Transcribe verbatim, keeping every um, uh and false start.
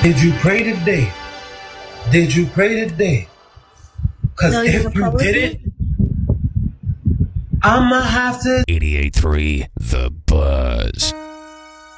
Did you pray today? Did you pray today? Because No, you if you didn't, I'ma have to. eighty-eight point three The Buzz.